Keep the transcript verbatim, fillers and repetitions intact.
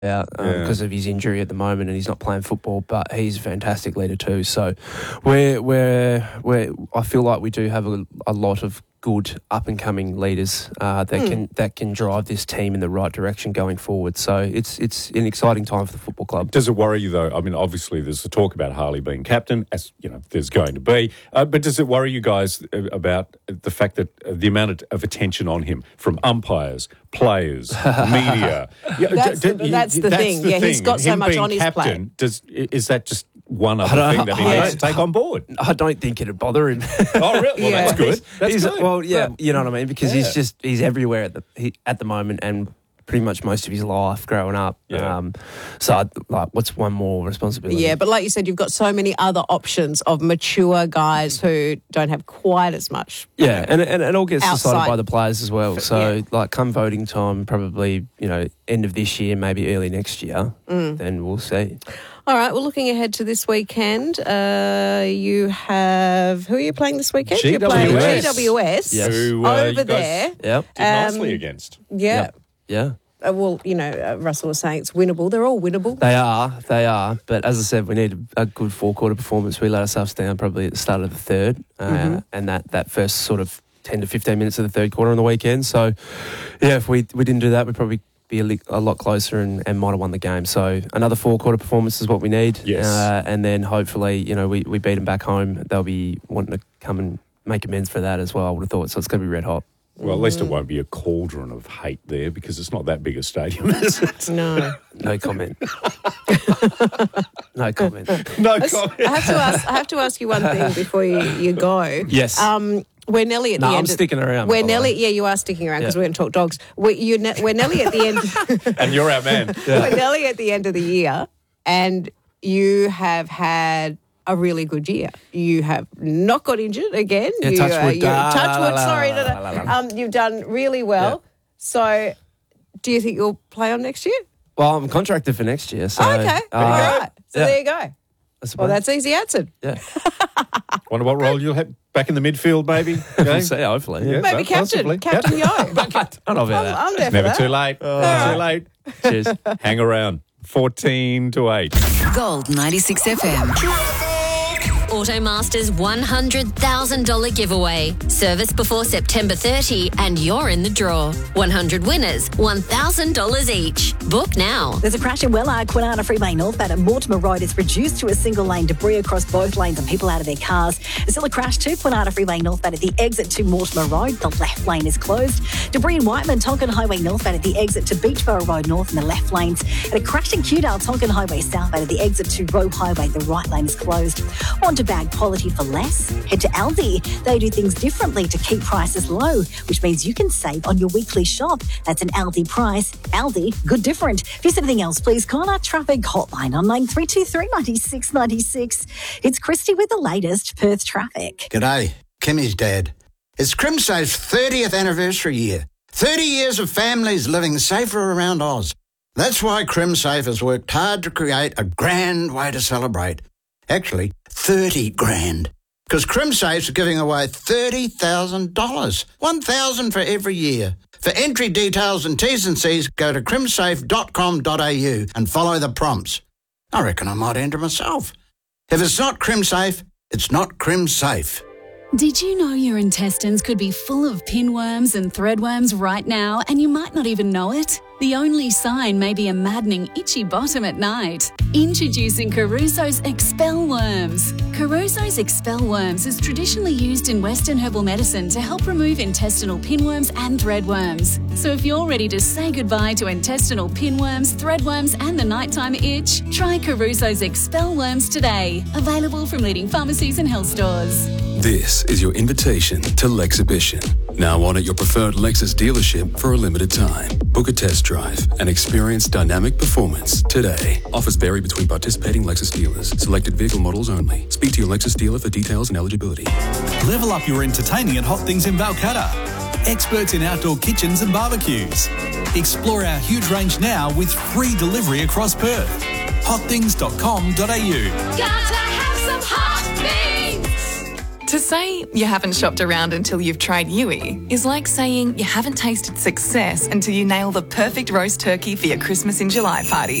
out because um, yeah. of his injury at the moment, and he's not playing football, but he's a fantastic leader too. So we're, we're, we're, I feel like we do have a, a lot of good up-and-coming leaders uh, that mm. can that can drive this team in the right direction going forward. So it's it's an exciting time for the football club. Does it worry you, though? I mean, obviously there's the talk about Harley being captain, as you know, there's going to be. Uh, but does it worry you guys about the fact that uh, the amount of attention on him from umpires, players, media? Yeah, that's, d- d- that's the that's thing. The yeah, thing. he's got him so much on his captain, plate. Does is that just one other thing that he I needs to take on board? I don't think it'd bother him. Oh, really? Well, yeah. that's good. That's he's, good. Well, yeah, but, you know what I mean? Because yeah. he's just, he's everywhere at the he, at the moment, and pretty much most of his life growing up. Yeah. Um, so, I, like, what's one more responsibility? Yeah, but like you said, you've got so many other options of mature guys who don't have quite as much. Yeah, and, and it all gets outside. decided by the players as well. So, yeah. like, come voting time, probably, you know, end of this year, maybe early next year, mm. then we'll see. All right, well, looking ahead to this weekend, uh, you have... Who are you playing this weekend? G W S. You're playing G W S Yes. Who, uh, over there. Yep. Did nicely um, against. Yeah. Yep. Yeah. Uh, well, you know, uh, Russell was saying it's winnable. They're all winnable. They are, they are. But as I said, we need a, a good four-quarter performance. We let ourselves down probably at the start of the third, uh, mm-hmm. and that, that first sort of ten to fifteen minutes of the third quarter on the weekend. So, yeah, if we we didn't do that, we'd probably be a, li- a lot closer and, and might have won the game. So another four-quarter performance is what we need. Yes. Uh, and then hopefully, you know, we, we beat them back home. They'll be wanting to come and make amends for that as well, I would have thought. So it's going to be red hot. Well, at least it won't be a cauldron of hate there because it's not that big a stadium, is it? No. No comment. no comment. No I, comment. I have to ask. I have to ask you one thing before you, you go. Yes. Um, we're nearly at no, the I'm end. I'm sticking around. We're nearly. Yeah, you are sticking around because yeah. we're going to talk dogs. We're, you're ne- we're nearly at the end. And you're our man. Yeah. We're nearly at the end of the year, and you have had a really good year. You have not got injured again. Yeah, you, touch uh, wood. you, touch wood. La, Sorry, la, no, la, no. la, la. Um, you've done really well. Yeah. So, do you think you'll play on next year? Well, I'm contracted for next year. So, oh, okay. Uh, All right. So yeah. there you go. Well, that's easy answered. Yeah. Wonder what role you'll have back in the midfield, maybe. Okay. We'll see, hopefully. Yeah. Yeah, Maybe no, captain. possibly. Captain Yo. I don't know about I'm, that. I'm there It's for never that. too late. Oh. Never too late. Cheers. Hang around. fourteen to eight. Gold ninety-six F M. Automasters one hundred thousand dollars giveaway. Service before September thirtieth and you're in the draw. one hundred winners, one thousand dollars each. Book now. There's a crash in Wellard, Kwinana Freeway northbound at Mortimer Road. It's reduced to a single lane. Debris across both lanes and people out of their cars. There's still a crash to Kwinana Freeway northbound at the exit to Mortimer Road. The left lane is closed. Debris in Whiteman, Tonkin Highway northbound at the exit to Beachborough Road north in the left lanes. And a crash in Kewdale, Tonkin Highway southbound at the exit to Roe Highway. The right lane is closed. On to bag quality for less. Head to Aldi. They do things differently to keep prices low, which means you can save on your weekly shop. That's an Aldi price. Aldi, good different. If there's anything else, please call our traffic hotline on nine three two three, nine six nine six. It's Christy with the latest Perth traffic. G'day, Kimmy's dad. It's CrimSafe's thirtieth anniversary year. thirty years of families living safer around Oz. That's why CrimSafe has worked hard to create a grand way to celebrate. Actually, thirty grand. Because CrimSafe's giving away thirty thousand dollars. one thousand dollars for every year. For entry details and T's and C's, go to crimsafe dot com dot a u and follow the prompts. I reckon I might enter myself. If it's not CrimSafe, it's not CrimSafe. Did you know your intestines could be full of pinworms and threadworms right now and you might not even know it? The only sign may be a maddening itchy bottom at night. Introducing Caruso's Expel Worms. Caruso's Expel Worms is traditionally used in Western herbal medicine to help remove intestinal pinworms and threadworms. So if you're ready to say goodbye to intestinal pinworms, threadworms and the nighttime itch, try Caruso's Expel Worms today. Available from leading pharmacies and health stores. This is your invitation to Lexhibition. Now on at your preferred Lexus dealership for a limited time. Book a test drive and experience dynamic performance today. Offers vary between participating Lexus dealers. Selected vehicle models only. Speak to your Lexus dealer for details and eligibility. Level up your entertaining at Hot Things in Balcatta. Experts in outdoor kitchens and barbecues. Explore our huge range now with free delivery across Perth. hot things dot com dot a u. Gotta have some hot things. To say you haven't shopped around until you've tried Yui is like saying you haven't tasted success until you nail the perfect roast turkey for your Christmas in July party.